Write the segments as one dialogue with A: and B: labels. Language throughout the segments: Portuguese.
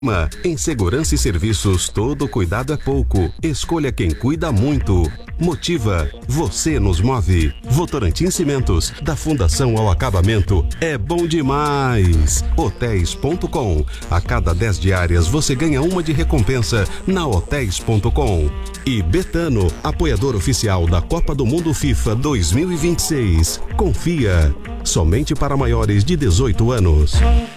A: Em segurança e serviços, todo cuidado é pouco. Escolha quem cuida muito. Motiva. Você nos move. Votorantim Cimentos, da fundação ao acabamento, é bom demais. Hotéis.com. A cada 10 diárias você ganha uma de recompensa na Hotéis.com. E Betano, apoiador oficial da Copa do Mundo FIFA 2026. Confia. Somente para maiores de 18 anos.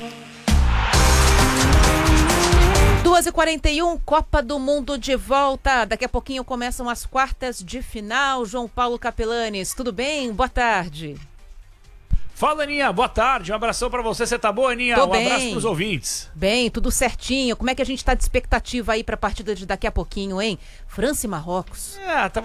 B: 2h41, Copa do Mundo de volta. Daqui a pouquinho começam as quartas de final. João Paulo Capelanes, tudo bem? Boa tarde.
C: Fala, Aninha, boa tarde. Um abração pra você. Você tá boa, Aninha?
B: Tô bem.
C: Abraço pros ouvintes.
B: Bem, tudo certinho. Como é que a gente tá de expectativa aí pra partida de daqui a pouquinho, hein? França e Marrocos.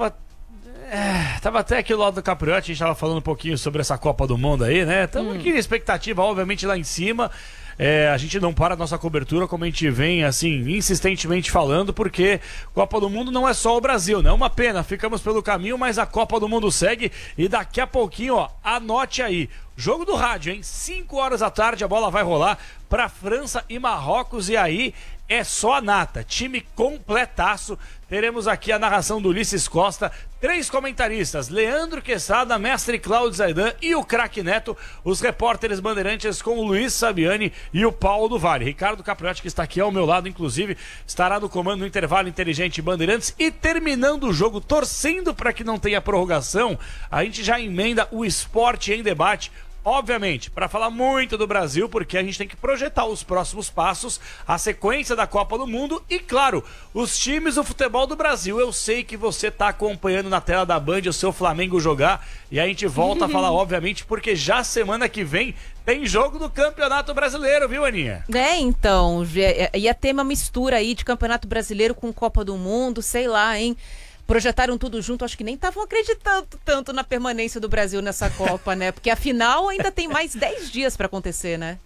C: Tava até aqui do lado do Capriotti, a gente tava falando um pouquinho sobre essa Copa do Mundo aí, né? Estamos aqui na expectativa, obviamente, lá em cima. A gente não para a nossa cobertura, como a gente vem, assim, insistentemente falando, porque Copa do Mundo não é só o Brasil, né? Uma pena, ficamos pelo caminho, mas a Copa do Mundo segue e daqui a pouquinho, ó, anote aí. Jogo do rádio, hein? 5 horas da tarde a bola vai rolar para França e Marrocos e aí é só a nata. Time completaço. Teremos aqui a narração do Ulisses Costa, 3 comentaristas, Leandro Quesada, mestre Cláudio Zaidan e o craque Neto, os repórteres bandeirantes com o Luiz Sabiani e o Paulo do Vale. Ricardo Capriotti, que está aqui ao meu lado, inclusive, estará no comando no intervalo inteligente Bandeirantes e terminando o jogo, torcendo para que não tenha prorrogação, a gente já emenda o Esporte em Debate. Obviamente, para falar muito do Brasil, porque a gente tem que projetar os próximos passos, a sequência da Copa do Mundo e, claro, os times do futebol do Brasil. Eu sei que você está acompanhando na tela da Band o seu Flamengo jogar e a gente volta a falar, obviamente, porque já semana que vem tem jogo do Campeonato Brasileiro, viu, Aninha?
B: Então, ia ter uma mistura aí de Campeonato Brasileiro com Copa do Mundo, sei lá, hein? Projetaram tudo junto, acho que nem estavam acreditando tanto na permanência do Brasil nessa Copa, né? Porque a final ainda tem mais 10 dias para acontecer, né?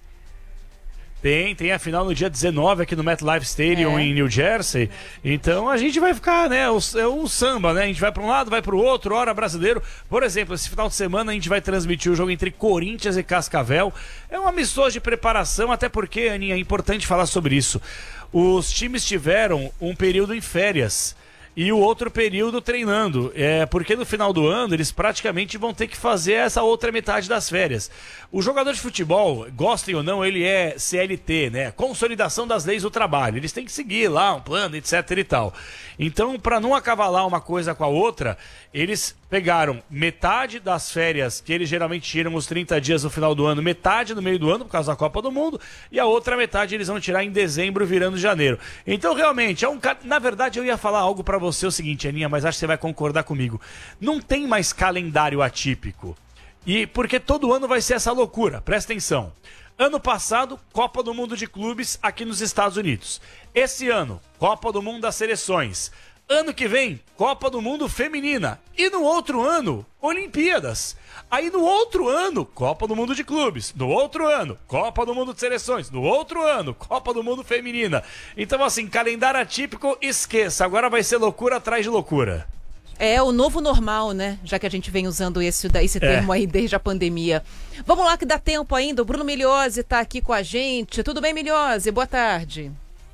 C: Tem a final no dia 19 aqui no MetLife Stadium em New Jersey. Então a gente vai ficar, né? É um samba, né? A gente vai para um lado, vai para o outro, hora brasileiro. Por exemplo, esse final de semana a gente vai transmitir o jogo entre Corinthians e Cascavel. É uma amistoso de preparação, até porque, Aninha, é importante falar sobre isso. Os times tiveram um período em férias e o outro período treinando, porque no final do ano eles praticamente vão ter que fazer essa outra metade das férias. O jogador de futebol, gostem ou não, ele é CLT, né? Consolidação das leis do trabalho. Eles têm que seguir lá um plano, etc e tal. Então, para não acavalar uma coisa com a outra, eles pegaram metade das férias, que eles geralmente tiram os 30 dias no final do ano, metade no meio do ano, por causa da Copa do Mundo, e a outra metade eles vão tirar em dezembro, virando janeiro. Então, realmente, na verdade, eu ia falar algo para você, o seguinte, Aninha, mas acho que você vai concordar comigo. Não tem mais calendário atípico. E porque todo ano vai ser essa loucura, presta atenção. Ano passado, Copa do Mundo de Clubes aqui nos Estados Unidos. Esse ano, Copa do Mundo das Seleções. Ano que vem, Copa do Mundo Feminina. E no outro ano, Olimpíadas. Aí no outro ano, Copa do Mundo de Clubes. No outro ano, Copa do Mundo de Seleções. No outro ano, Copa do Mundo Feminina. Então assim, calendário atípico, esqueça. Agora vai ser loucura atrás de loucura.
B: É o novo normal, né? Já que a gente vem usando esse termo aí desde a pandemia. Vamos lá que dá tempo ainda. O Bruno Migliozzi está aqui com a gente. Tudo bem, Migliozzi? Boa tarde.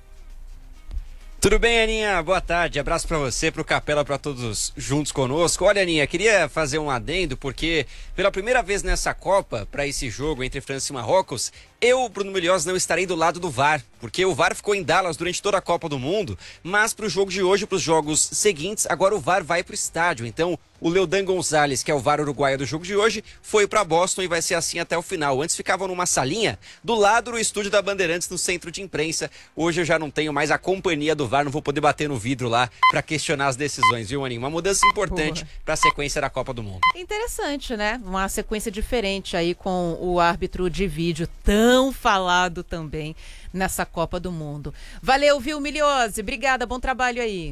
D: Tudo bem, Aninha? Boa tarde. Abraço pra você, pro Capela, pra todos juntos conosco. Olha, Aninha, queria fazer um adendo, porque pela primeira vez nessa Copa, pra esse jogo entre França e Marrocos, eu, Bruno Migliozzi, não estarei do lado do VAR, porque o VAR ficou em Dallas durante toda a Copa do Mundo, mas pro jogo de hoje, pros jogos seguintes, agora o VAR vai pro estádio. Então, o Leodan Gonzalez, que é o VAR uruguaio do jogo de hoje, foi para Boston e vai ser assim até o final. Antes ficavam numa salinha do lado do estúdio da Bandeirantes, no centro de imprensa. Hoje eu já não tenho mais a companhia do VAR, não vou poder bater no vidro lá para questionar as decisões, viu, Aninha? Uma mudança importante para a sequência da Copa do Mundo.
B: Interessante, né? Uma sequência diferente aí com o árbitro de vídeo, tão falado também nessa Copa do Mundo. Valeu, viu, Migliozzi? Obrigada, bom trabalho aí.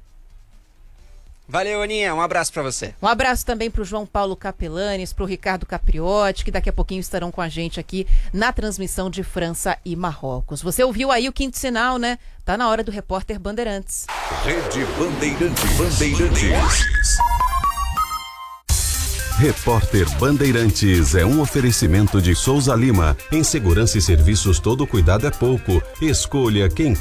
D: Valeu, Aninha. Um abraço pra você.
B: Um abraço também pro João Paulo Capelanes, pro Ricardo Capriotti, que daqui a pouquinho estarão com a gente aqui na transmissão de França e Marrocos. Você ouviu aí o quinto sinal, né? Tá na hora do repórter Bandeirantes.
A: Rede Bandeirantes. Repórter Bandeirantes é um oferecimento de Souza Lima. Em segurança e serviços todo cuidado é pouco. Escolha quem